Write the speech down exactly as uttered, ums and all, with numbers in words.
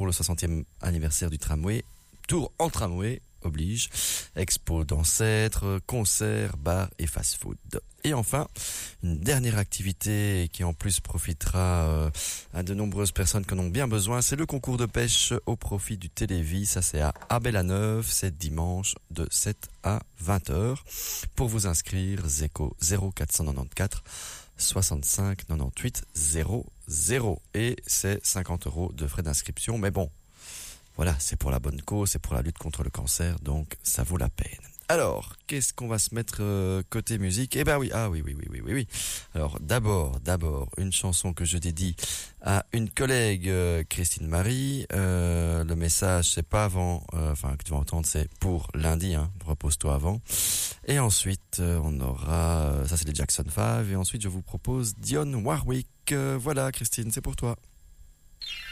le soixantième anniversaire du tramway. Tour en tramway oblige. Expo d'ancêtres, concerts, bars et fast-food. Et enfin, une dernière activité qui en plus profitera euh, à de nombreuses personnes qui en ont bien besoin, c'est le concours de pêche au profit du Télévis. Ça c'est à Abel-à-Neuve, c'est dimanche de sept à vingt heures. Pour vous inscrire, Zéco zéro quatre cent quatre-vingt-quatorze soixante-cinq quatre-vingt-huit zéro zéro. Et c'est cinquante euros de frais d'inscription. Mais bon, voilà, c'est pour la bonne cause, c'est pour la lutte contre le cancer, donc ça vaut la peine. Alors, qu'est-ce qu'on va se mettre euh, côté musique? Eh ben oui, ah oui, oui, oui, oui, oui, oui. Alors, d'abord, d'abord, une chanson que je dédie à une collègue, euh, Christine Marie. Euh, le message, c'est pas avant, euh, enfin, que tu vas entendre, c'est pour lundi, hein, repose-toi avant. Et ensuite, euh, on aura, euh, ça c'est les Jackson five, et ensuite je vous propose Dionne Warwick. Euh, voilà, Christine, c'est pour toi.